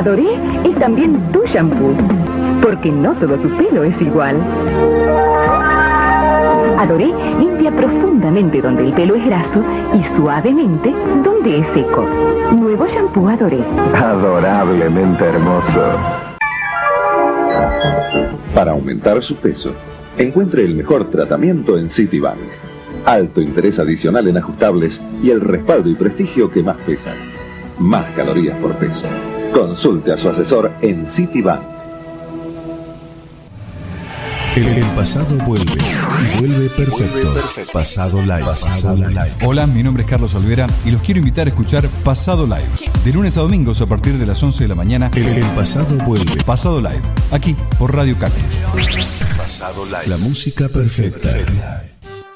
Adoré es también tu shampoo, porque no todo tu pelo es igual. Adoré limpia profundamente donde el pelo es graso y suavemente donde es seco. Nuevo shampoo Adoré. Adorablemente hermoso. Para aumentar su peso, encuentre el mejor tratamiento en Citibank. Alto interés adicional en ajustables y el respaldo y prestigio que más pesan. Más calorías por peso. Consulte a su asesor en Citibank. El pasado vuelve y vuelve perfecto. Pasado Live. Hola, mi nombre es Carlos Olvera y los quiero invitar a escuchar Pasado Live. De lunes a domingos a partir de las 11 de la mañana. El pasado vuelve. Pasado Live, aquí por Radio Cactus. Pasado Live. La música perfecta.